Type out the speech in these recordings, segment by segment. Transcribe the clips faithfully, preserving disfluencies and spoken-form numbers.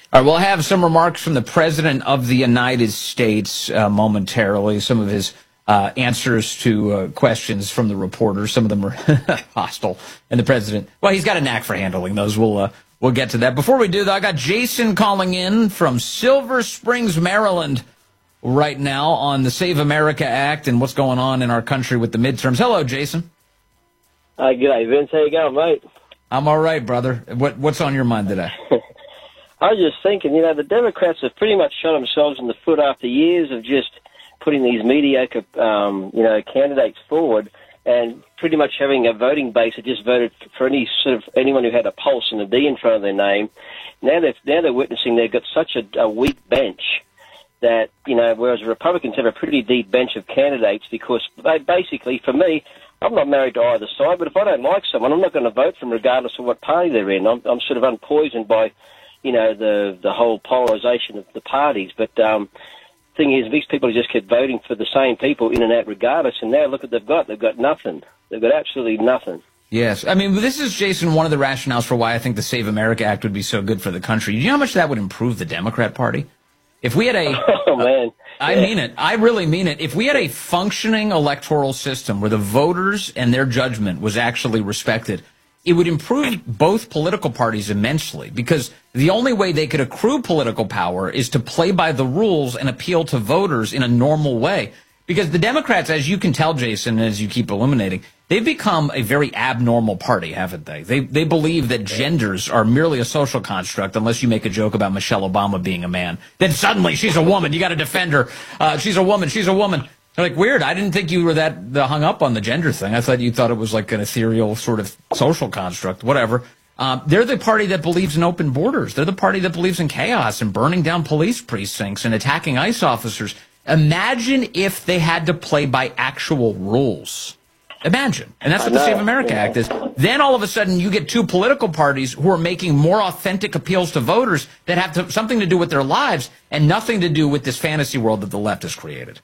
All right, we'll have some remarks from the President of the United States uh, momentarily, some of his uh, answers to uh, questions from the reporters. Some of them are hostile. And the President, well, he's got a knack for handling those. We'll, uh, we'll get to that. Before we do, though, I got Jason calling in from Silver Springs, Maryland, right now on the Save America Act and what's going on in our country with the midterms. Hello, Jason. Hi, g'day, Vince. How you going, mate? I'm all right, brother. What, what's on your mind today? I was just thinking, you know, the Democrats have pretty much shot themselves in the foot after years of just putting these mediocre, um, you know, candidates forward and pretty much having a voting base that just voted for any sort of anyone who had a pulse and a D in front of their name. Now they're, now they're witnessing they've got such a, a weak bench that, you know, whereas Republicans have a pretty deep bench of candidates because they basically, for me, I'm not married to either side, but if I don't like someone, I'm not going to vote for them regardless of what party they're in. I'm, I'm sort of unpoisoned by, you know, the the whole polarization of the parties. But um, thing is, these people just kept voting for the same people in and out regardless, and now look what they've got. They've got nothing. They've got absolutely nothing. Yes. I mean, this is, Jason, one of the rationales for why I think the Save America Act would be so good for the country. Do you know how much that would improve the Democrat Party? If we had a... Oh, man. I yeah. mean it. I really mean it. If we had a functioning electoral system where the voters and their judgment was actually respected, it would improve both political parties immensely, because the only way they could accrue political power is to play by the rules and appeal to voters in a normal way. Because the Democrats, as you can tell, Jason, as you keep illuminating, they've become a very abnormal party, haven't they? They they believe that genders are merely a social construct unless you make a joke about Michelle Obama being a man. Then suddenly she's a woman. You got to defend her. Uh, she's a woman. She's a woman. They're like, weird. I didn't think you were that uh, hung up on the gender thing. I thought you thought it was like an ethereal sort of social construct, whatever. Um, they're the party that believes in open borders. They're the party that believes in chaos and burning down police precincts and attacking ICE officers. Imagine if they had to play by actual rules. Imagine. And that's what the Save America Act is. Then all of a sudden you get two political parties who are making more authentic appeals to voters that have to, something to do with their lives and nothing to do with this fantasy world that the left has created.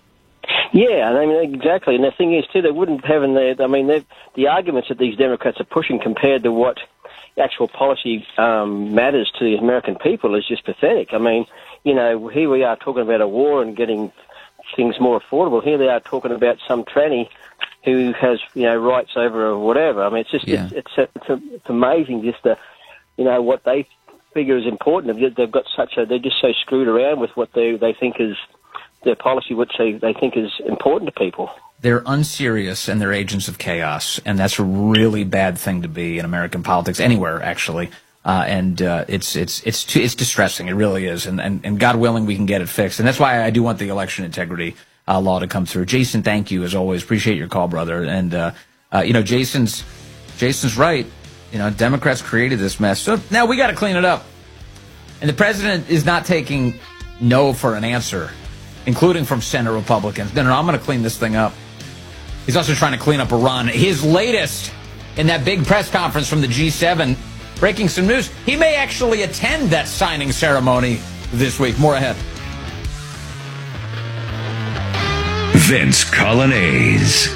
Yeah, I mean, exactly. And the thing is, too, they wouldn't have in there, I mean, the arguments that these Democrats are pushing compared to what actual policy um, matters to the American people is just pathetic. I mean, you know, here we are talking about a war and getting things more affordable. Here they are talking about some tranny who has, you know, rights over or whatever. I mean, it's just, yeah. it's, it's, it's, it's amazing just the, you know, what they figure is important. They've got such a, they're just so screwed around with what they, they think is their policy, which they, they think is important to people. They're unserious and they're agents of chaos, and that's a really bad thing to be in American politics, anywhere, actually. Uh, and uh, it's it's it's too, it's distressing. It really is. And, and and God willing, we can get it fixed. And that's why I do want the election integrity uh, law to come through. Jason, thank you as always. Appreciate your call, brother. And uh, uh, you know, Jason's Jason's right. You know, Democrats created this mess, so now we got to clean it up. And the president is not taking no for an answer, including from Senate Republicans. No, no, no, I'm going to clean this thing up. He's also trying to clean up Iran. His latest in that big press conference from the G seven. Breaking some news, he may actually attend that signing ceremony this week. More ahead. Vince Coglianese.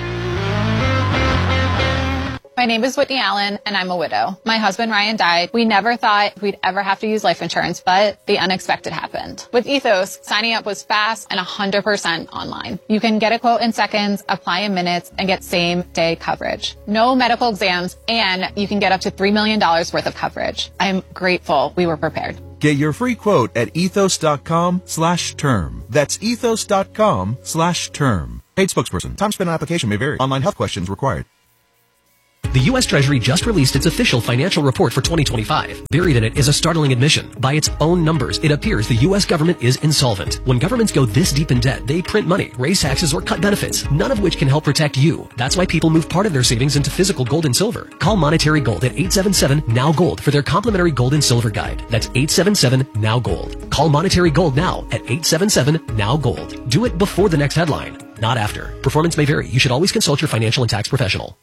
My name is Whitney Allen, and I'm a widow. My husband, Ryan, died. We never thought we'd ever have to use life insurance, but the unexpected happened. With Ethos, signing up was fast and one hundred percent online. You can get a quote in seconds, apply in minutes, and get same-day coverage. No medical exams, and you can get up to three million dollars worth of coverage. I'm grateful we were prepared. Get your free quote at ethos.com slash term. That's ethos.com slash term. Paid spokesperson. Time spent on application may vary. Online health questions required. The U S Treasury just released its official financial report for twenty twenty-five. Buried in it is a startling admission. By its own numbers, it appears the U S government is insolvent. When governments go this deep in debt, they print money, raise taxes, or cut benefits, none of which can help protect you. That's why people move part of their savings into physical gold and silver. Call Monetary Gold at eight seven seven, N O W Gold for their complimentary gold and silver guide. That's eight seven seven, N O W Gold. Call Monetary Gold now at eight seven seven, N O W Gold. Do it before the next headline, not after. Performance may vary. You should always consult your financial and tax professional.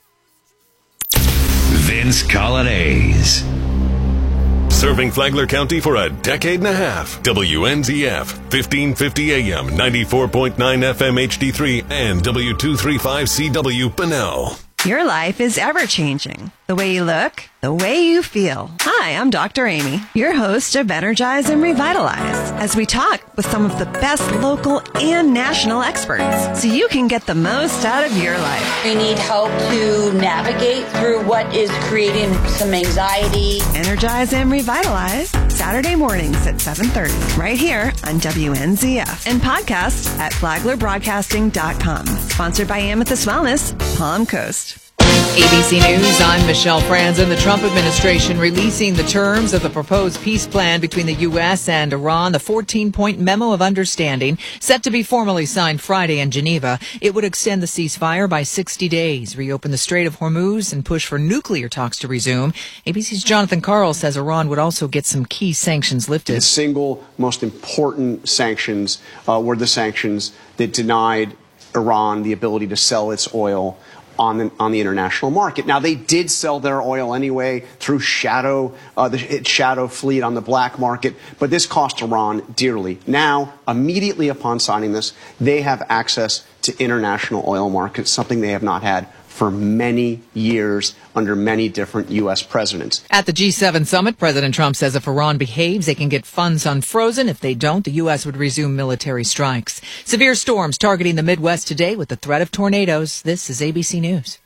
Vince Coglianese. Serving Flagler County for a decade and a half. W N Z F, fifteen fifty A M, ninety-four point nine F M H D three, and W two thirty-five C W Bunnell. Your life is ever-changing. The way you look, the way you feel. Hi, I'm Doctor Amy, your host of Energize and Revitalize, as we talk with some of the best local and national experts so you can get the most out of your life. We need help to navigate through what is creating some anxiety. Energize and Revitalize, Saturday mornings at seven thirty, right here on W N Z F, and podcast at flagler broadcasting dot com. Sponsored by Amethyst Wellness, Palm Coast. A B C News, I'm Michelle Franzen. The Trump administration releasing the terms of the proposed peace plan between the U S and Iran, the fourteen-point memo of understanding, set to be formally signed Friday in Geneva. It would extend the ceasefire by sixty days, reopen the Strait of Hormuz, and push for nuclear talks to resume. A B C's Jonathan Karl says Iran would also get some key sanctions lifted. The single most important sanctions uh, were the sanctions that denied Iran the ability to sell its oil on the, on the international market. Now, they did sell their oil anyway through shadow, uh, the its shadow fleet on the black market, but this cost Iran dearly. Now, immediately upon signing this, they have access to international oil markets, something they have not had for many years under many different U S presidents. At the G seven summit, President Trump says if Iran behaves, they can get funds unfrozen. If they don't, the U S would resume military strikes. Severe storms targeting the Midwest today with the threat of tornadoes. This is A B C News.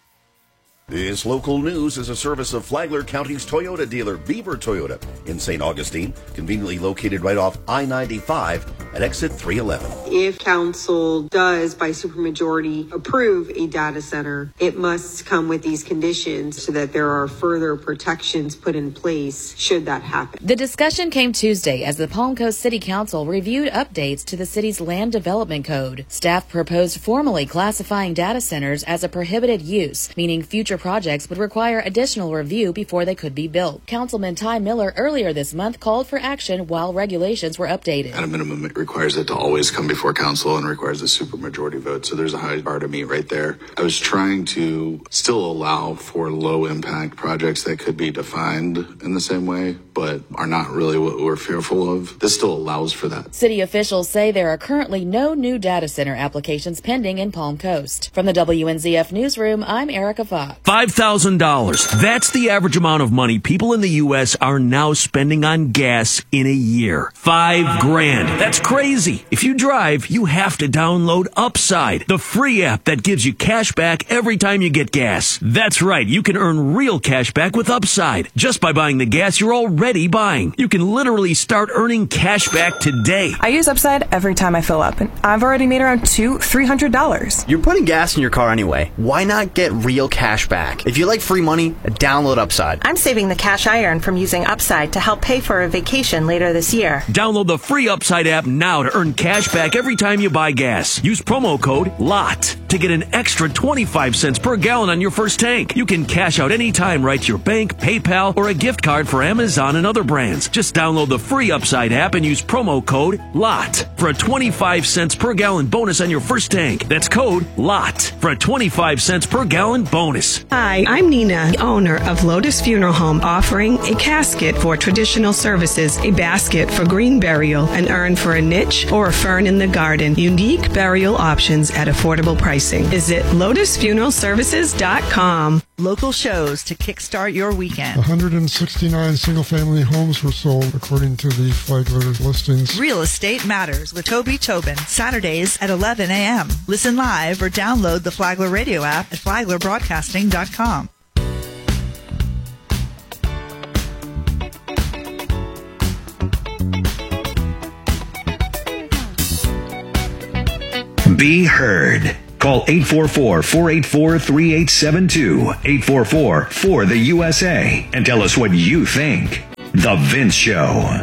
This local news is a service of Flagler County's Toyota dealer, Beaver Toyota, in Saint Augustine, conveniently located right off I ninety-five at exit three eleven. If council does, by supermajority, approve a data center, it must come with these conditions so that there are further protections put in place should that happen. The discussion came Tuesday as the Palm Coast City Council reviewed updates to the city's land development code. Staff proposed formally classifying data centers as a prohibited use, meaning future projects would require additional review before they could be built. Councilman Ty Miller earlier this month called for action while regulations were updated. At a minimum, it requires it to always come before council and requires a supermajority vote, so there's a high bar to meet right there. I was trying to still allow for low-impact projects that could be defined in the same way, but are not really what we're fearful of. This still allows for that. City officials say there are currently no new data center applications pending in Palm Coast. From the W N Z F Newsroom, I'm Erica Fox. five thousand dollars. That's the average amount of money people in the U S are now spending on gas in a year. Five grand. That's crazy. If you drive, you have to download Upside, the free app that gives you cash back every time you get gas. That's right. You can earn real cash back with Upside just by buying the gas you're already buying. You can literally start earning cash back today. I use Upside every time I fill up, and I've already made around two, three hundred dollars. You're putting gas in your car anyway. Why not get real cash back? If you like free money, download Upside. I'm saving the cash I earn from using Upside to help pay for a vacation later this year. Download the free Upside app now to earn cash back every time you buy gas. Use promo code LOT to get an extra twenty-five cents per gallon on your first tank. You can cash out anytime right to your bank, PayPal, or a gift card for Amazon and other brands. Just download the free Upside app and use promo code LOT for a twenty-five cents per gallon bonus on your first tank. That's code LOT for a twenty-five cents per gallon bonus. Hi, I'm Nina, owner of Lotus Funeral Home, offering a casket for traditional services, a basket for green burial, an urn for a niche, or a fern in the garden. Unique burial options at affordable pricing. Visit lotus funeral services dot com. Local shows to kickstart your weekend. one hundred sixty-nine single-family homes were sold, according to the Flagler listings. Real Estate Matters with Toby Tobin, Saturdays at eleven a.m. Listen live or download the Flagler radio app at flagler broadcasting dot com. Be heard. Call eight four four, four eight four, three eight seven two, eight four four, four the U S A, and tell us what you think. The Vince Show.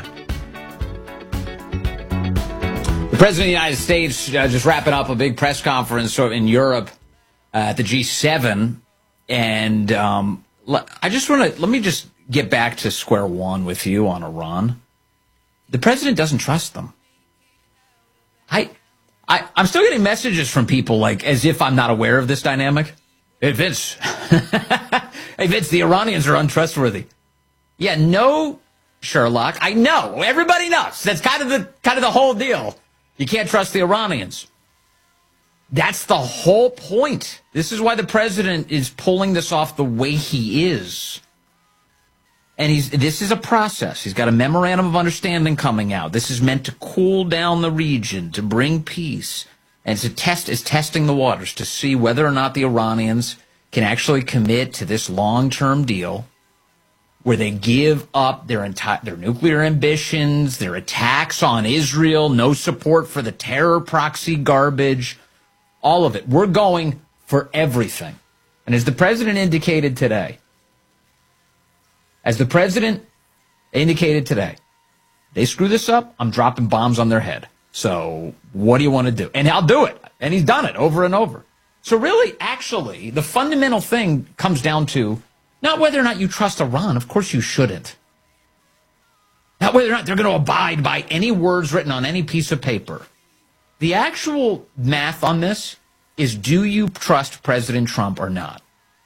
The President of the United States uh, just wrapping up a big press conference sort of in Europe uh, at the G seven. And um, I just want to, let me just get back to square one with you on Iran. The president doesn't trust them. I... I, I'm still getting messages from people like as if I'm not aware of this dynamic. Hey, Vince. Hey, Vince, the Iranians are untrustworthy. Yeah, no, Sherlock. I know. Everybody knows. That's kind of the kind of the whole deal. You can't trust the Iranians. That's the whole point. This is why the president is pulling this off the way he is. And he's this is a process. He's got a memorandum of understanding coming out. This is meant to cool down the region, to bring peace. And it's a test, is testing the waters to see whether or not the Iranians can actually commit to this long-term deal where they give up their entire their nuclear ambitions, their attacks on Israel, no support for the terror proxy garbage, all of it. We're going for everything. And as the president indicated today, as the president indicated today, they screw this up, I'm dropping bombs on their head. So what do you want to do? And I'll do it. And he's done it over and over. So really, actually, the fundamental thing comes down to not whether or not you trust Iran. Of course you shouldn't. Not whether or not they're going to abide by any words written on any piece of paper. The actual math on this is, do you trust President Trump or not?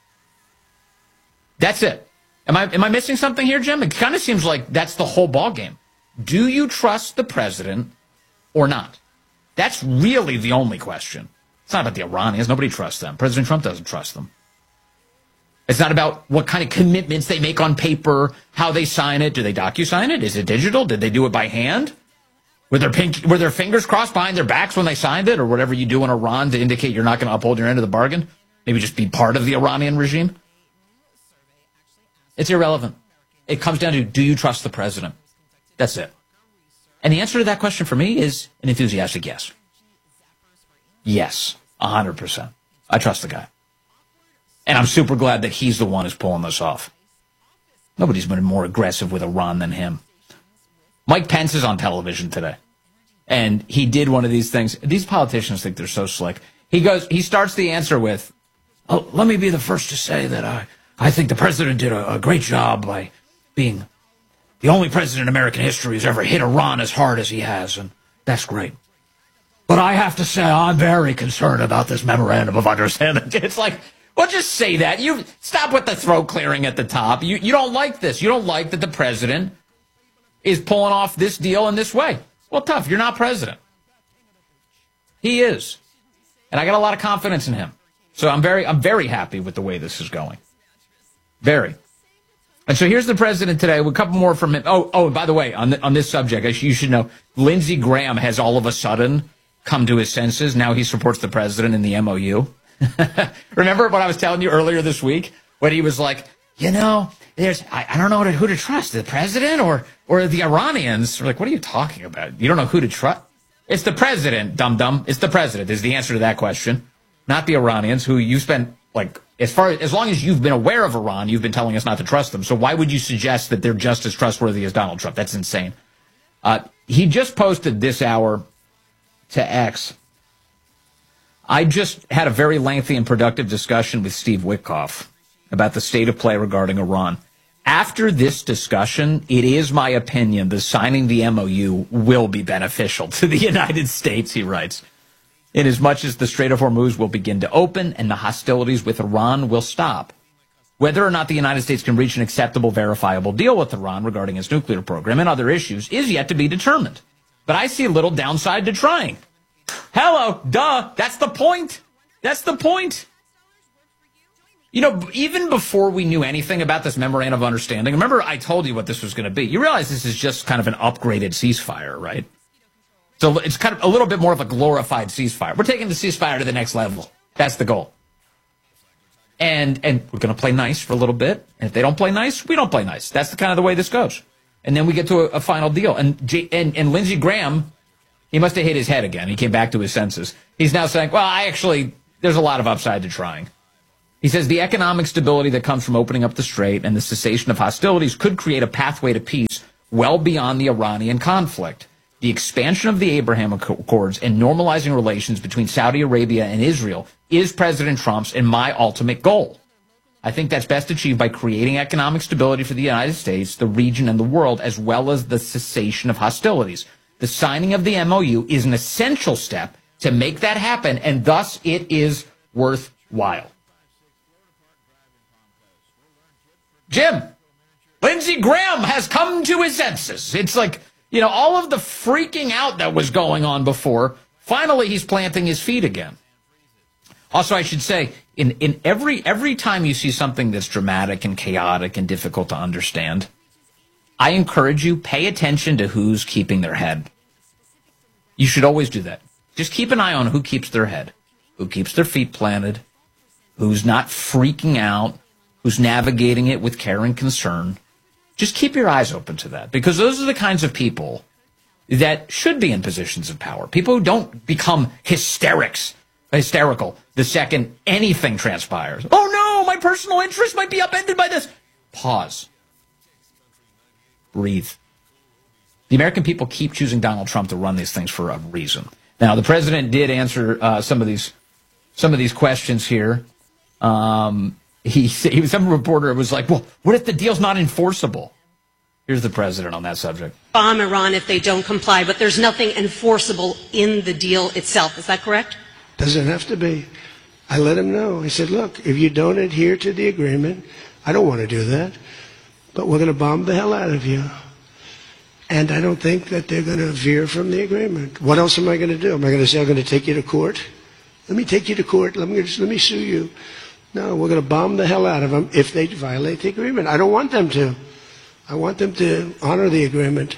That's it. Am I am I missing something here, Jim? It kind of seems like that's the whole ballgame. Do you trust the president or not? That's really the only question. It's not about the Iranians. Nobody trusts them. President Trump doesn't trust them. It's not about what kind of commitments they make on paper, how they sign it. Do they docu-sign it? Is it digital? Did they do it by hand? Were their, pink, were their fingers crossed behind their backs when they signed it, or whatever you do in Iran to indicate you're not going to uphold your end of the bargain? Maybe just be part of the Iranian regime? It's irrelevant. It comes down to, do you trust the president? That's it. And the answer to that question for me is an enthusiastic yes. Yes, one hundred percent. I trust the guy. And I'm super glad that he's the one who's pulling this off. Nobody's been more aggressive with Iran than him. Mike Pence is on television today. And he did one of these things. These politicians think they're so slick. He goes, he starts the answer with, oh, let me be the first to say that I, I think the president did a, a great job by being the only president in American history who's ever hit Iran as hard as he has. And that's great. But I have to say, I'm very concerned about this memorandum of understanding. It's like, well, just say that. You stop with the throat clearing at the top. You, you don't like this. You don't like that the president is pulling off this deal in this way. Well, tough. You're not president. He is. And I got a lot of confidence in him. So I'm very, I'm very happy with the way this is going. Very. And so here's the president today with a couple more from him. Oh, oh, by the way, on the, on this subject, you should know, Lindsey Graham has all of a sudden come to his senses. Now he supports the president in the M O U. Remember what I was telling you earlier this week when he was like, you know, there's I, I don't know who to trust, the president or or the Iranians. We're like, what are you talking about? You don't know who to trust? It's the president, dum-dum. It's the president is the answer to that question, not the Iranians, who you spent, like, as far as long as you've been aware of Iran, you've been telling us not to trust them. So why would you suggest that they're just as trustworthy as Donald Trump? That's insane. Uh, he just posted this hour to X. I just had a very lengthy and productive discussion with Steve Witkoff about the state of play regarding Iran. After this discussion, it is my opinion that signing the M O U will be beneficial to the United States, he writes, inasmuch as the Strait of Hormuz will begin to open and the hostilities with Iran will stop. Whether or not the United States can reach an acceptable, verifiable deal with Iran regarding its nuclear program and other issues is yet to be determined. But I see little downside to trying. Hello, duh, that's the point. That's the point. You know, even before we knew anything about this memorandum of understanding, remember I told you what this was going to be. You realize this is just kind of an upgraded ceasefire, right? So it's kind of a little bit more of a glorified ceasefire. We're taking the ceasefire to the next level. That's the goal. And and we're going to play nice for a little bit. And if they don't play nice, we don't play nice. That's the kind of the way this goes. And then we get to a, a final deal. And, J, and and Lindsey Graham, he must have hit his head again. He came back to his senses. He's now saying, well, I actually, there's a lot of upside to trying. He says the economic stability that comes from opening up the strait and the cessation of hostilities could create a pathway to peace well beyond the Iranian conflict. The expansion of the Abraham Accords and normalizing relations between Saudi Arabia and Israel is President Trump's and my ultimate goal. I think that's best achieved by creating economic stability for the United States, the region, and the world, as well as the cessation of hostilities. The signing of the M O U is an essential step to make that happen, and thus it is worthwhile. Jim, Lindsey Graham has come to his senses. It's like, you know, all of the freaking out that was going on before, finally he's planting his feet again. Also, I should say, in, in every every time you see something that's dramatic and chaotic and difficult to understand, I encourage you, pay attention to who's keeping their head. You should always do that. Just keep an eye on who keeps their head, who keeps their feet planted, who's not freaking out, who's navigating it with care and concern. Just keep your eyes open to that, because those are the kinds of people that should be in positions of power. People who don't become hysterics, hysterical the second anything transpires. Oh no, my personal interest might be upended by this. Pause. Breathe. The American people keep choosing Donald Trump to run these things for a reason. Now, the president did answer uh, some of these some of these questions here. Um, he, he some reporter was like, "Well, what if the deal's not enforceable?" Here's the president on that subject. Bomb Iran if they don't comply, but there's nothing enforceable in the deal itself. Is that correct? Doesn't have to be. I let him know. I said, "Look, if you don't adhere to the agreement, I don't want to do that, but we're going to bomb the hell out of you." And I don't think that they're going to veer from the agreement. What else am I going to do? Am I going to say I'm going to take you to court? Let me take you to court. Let me, let me sue you. No, we're going to bomb the hell out of them if they violate the agreement. I don't want them to. I want them to honor the agreement.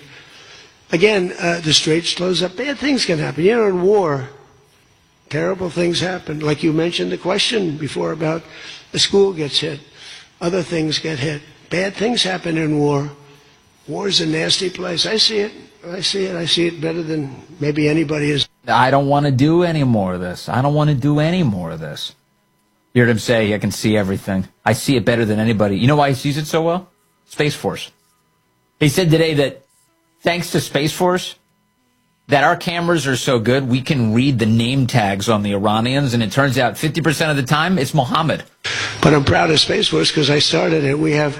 Again, uh, the Straits close up. Bad things can happen. You know, in war, terrible things happen. Like you mentioned the question before about the school gets hit. Other things get hit. Bad things happen in war. War is a nasty place. I see it. I see it. I see it better than maybe anybody is. I don't want to do any more of this. I don't want to do any more of this. You heard him say, I can see everything. I see it better than anybody. You know why he sees it so well? Space Force. He said today that thanks to Space Force, that our cameras are so good, we can read the name tags on the Iranians, and it turns out fifty percent of the time, it's Mohammed. But I'm proud of Space Force because I started it. We have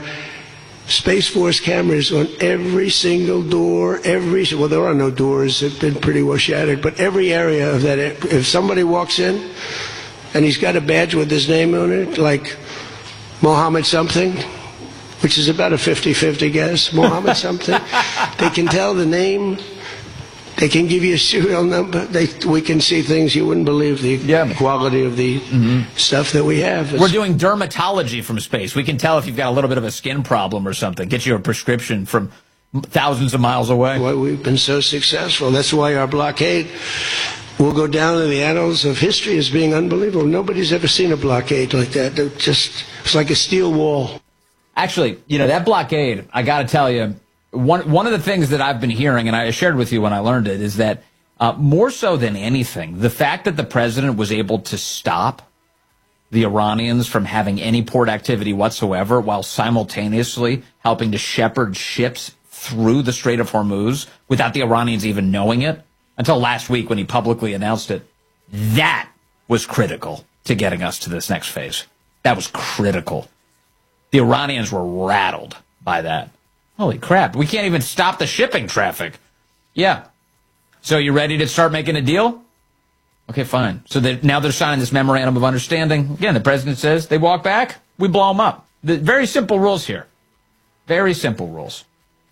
Space Force cameras on every single door, every, well, there are no doors, they've been pretty well shattered, but every area of that, if somebody walks in and he's got a badge with his name on it, like Mohammed something, which is about a fifty-fifty guess, Mohammed something, they can tell the name, they can give you a serial number, they, we can see things you wouldn't believe, the yeah. quality of the mm-hmm. stuff that we have. It's, We're doing dermatology from space. We can tell if you've got a little bit of a skin problem or something, get you a prescription from thousands of miles away. Why we've been so successful. That's why our blockade will go down in the annals of history as being unbelievable. Nobody's ever seen a blockade like that. They're just, it's like a steel wall. Actually, you know, that blockade, I got to tell you, One one of the things that I've been hearing, and I shared with you when I learned it, is that uh, more so than anything, the fact that the president was able to stop the Iranians from having any port activity whatsoever while simultaneously helping to shepherd ships through the Strait of Hormuz without the Iranians even knowing it, until last week when he publicly announced it, that was critical to getting us to this next phase. That was critical. The Iranians were rattled by that. Holy crap, we can't even stop the shipping traffic. Yeah. So you ready to start making a deal? Okay, fine. So that now they're signing this memorandum of understanding. Again, the president says they walk back, we blow them up. The, very simple rules here. Very simple rules.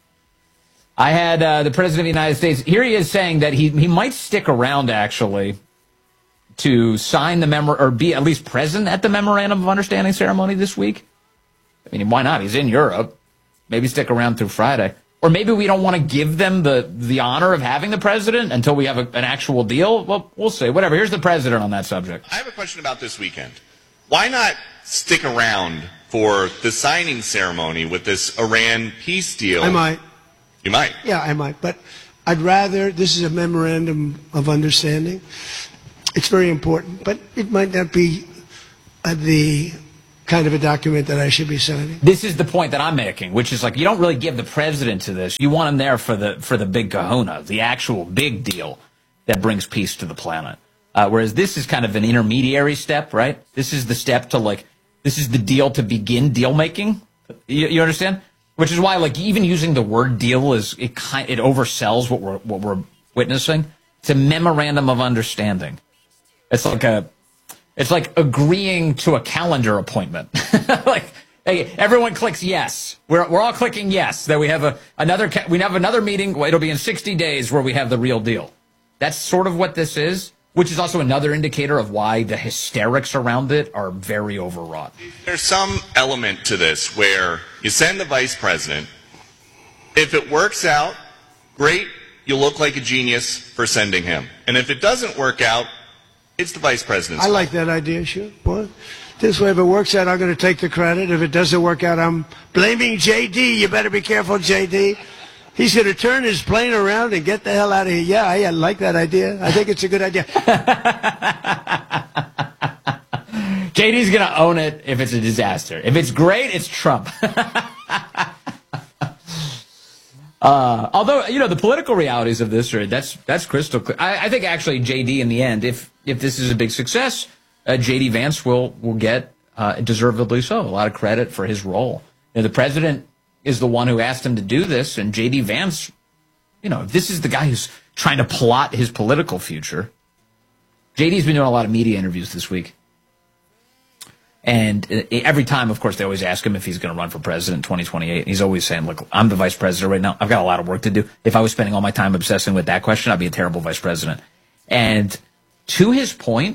I had uh, the president of the United States, here he is saying that he, he might stick around, actually, to sign the memo or be at least present at the memorandum of understanding ceremony this week. I mean, why not? He's in Europe. Maybe stick around through Friday. Or maybe we don't want to give them the, the honor of having the president until we have a, an actual deal. Well, we'll see. Whatever. Here's the president on that subject. I have a question about this weekend. Why not stick around for the signing ceremony with this Iran peace deal? I might. You might? Yeah, I might. But I'd rather, this is a memorandum of understanding. It's very important, but it might not be uh, the kind of a document that I should be signing. This is the point that I'm making, which is like you don't really give the president to this. You want him there for the for the big kahuna, the actual big deal that brings peace to the planet. Uh, whereas this is kind of an intermediary step, right? This is the step to like, this is the deal to begin deal making. You, you understand? Which is why like even using the word deal is it kind it oversells what we're what we're witnessing. It's a memorandum of understanding. It's like a It's like agreeing to a calendar appointment. Like, hey, everyone clicks yes. We're we're all clicking yes that we have a another we have another meeting. It'll be in sixty days where we have the real deal. That's sort of what this is. which is also another indicator of why the hysterics around it are very overwrought. There's some element to this where you send the vice president. If it works out, great, you look like a genius for sending him. And if it doesn't work out, it's the vice president's I like that idea, sure. Boy, this way, if it works out, I'm going to take the credit. If it doesn't work out, I'm blaming J D. You better be careful, J D. He's going to turn his plane around and get the hell out of here. Yeah, I, I like that idea. I think it's a good idea. J D's going to own it if it's a disaster. If it's great, it's Trump. Uh, although, you know, the political realities of this are, that's, that's crystal clear. I, I think actually J D in the end, if, if this is a big success, uh, J D Vance will, will get, uh, deservedly so, a lot of credit for his role. You know, the president is the one who asked him to do this, and J D Vance, you know, this is the guy who's trying to plot his political future. J D's been doing a lot of media interviews this week. And every time, of course, they always ask him if he's going to run for president in twenty twenty-eight. And he's always saying, look, I'm the vice president right now. I've got a lot of work to do. If I was spending all my time obsessing with that question, I'd be a terrible vice president. And to his point,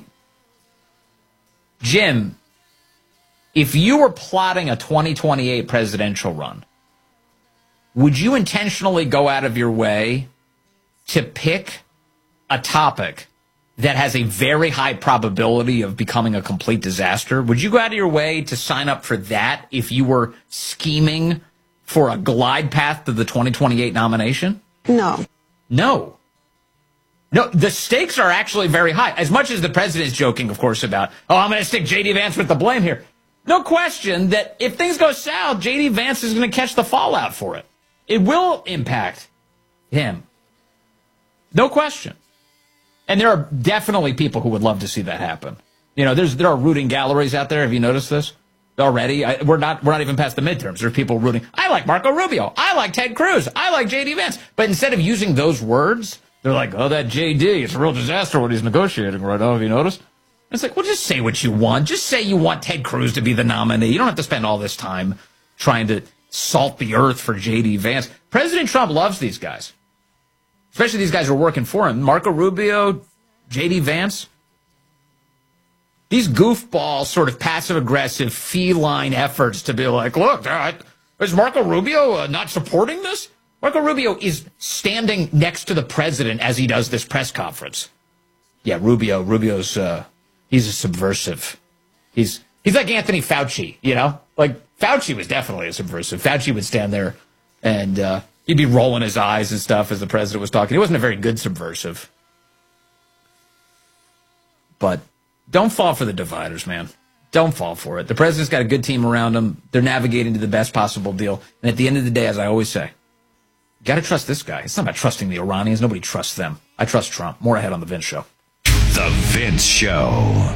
Jim, if you were plotting a twenty twenty-eight presidential run, would you intentionally go out of your way to pick a topic that has a very high probability of becoming a complete disaster? Would you go out of your way to sign up for that if you were scheming for a glide path to the twenty twenty-eight nomination? No. No. No, the stakes are actually very high. As much as the president is joking, of course, about, oh, I'm going to stick J D Vance with the blame here. No question that if things go south, J D Vance is going to catch the fallout for it. It will impact him. No question. And there are definitely people who would love to see that happen. You know, there's there are rooting galleries out there. Have you noticed this already? I, we're not we're not even past the midterms. There are people rooting. I like Marco Rubio. I like Ted Cruz. I like J D Vance. But instead of using those words, they're like, oh, that J D, it's a real disaster what he's negotiating right now. Have you noticed? It's like, well, just say what you want. Just say you want Ted Cruz to be the nominee. You don't have to spend all this time trying to salt the earth for J D Vance. President Trump loves these guys. Especially these guys who are working for him. Marco Rubio, J D Vance. These goofball, sort of passive-aggressive, feline efforts to be like, look, uh, is Marco Rubio uh, not supporting this? Marco Rubio is standing next to the president as he does this press conference. Yeah, Rubio, Rubio's, uh, he's a subversive. He's he's like Anthony Fauci, you know? Like, Fauci was definitely a subversive. Fauci would stand there and uh, he'd be rolling his eyes and stuff as the president was talking. He wasn't a very good subversive. But don't fall for the dividers, man. Don't fall for it. The president's got a good team around him. They're navigating to the best possible deal. And at the end of the day, as I always say, you got to trust this guy. It's not about trusting the Iranians. Nobody trusts them. I trust Trump. More ahead on The Vince Show. The Vince Show.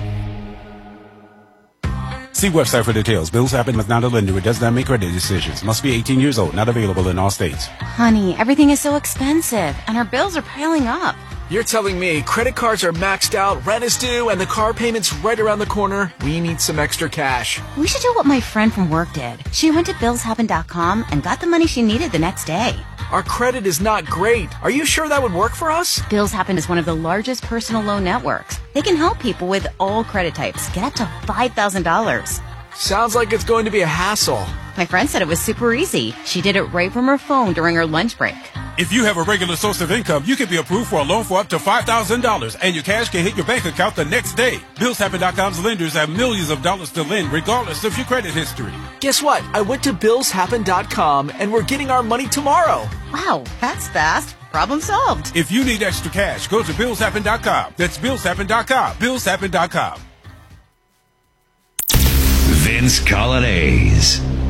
See website for details. Bills happen with not a lender. It does not make credit decisions. Must be eighteen years old. Not available in all states. Honey, everything is so expensive, and our bills are piling up. You're telling me credit cards are maxed out, rent is due, and the car payment's right around the corner? We need some extra cash. We should do what my friend from work did. She went to bills happen dot com and got the money she needed the next day. Our credit is not great. Are you sure that would work for us? Bills Happen is one of the largest personal loan networks. They can help people with all credit types get up to five thousand dollars. Sounds like it's going to be a hassle. My friend said it was super easy. She did it right from her phone during her lunch break. If you have a regular source of income, you can be approved for a loan for up to five thousand dollars, and your cash can hit your bank account the next day. bills happen dot com's lenders have millions of dollars to lend, regardless of your credit history. Guess what? I went to bills happen dot com, and we're getting our money tomorrow. Wow, that's fast. Problem solved. If you need extra cash, go to bills happen dot com. That's bills happen dot com. bills happen dot com. Vince Colonnese.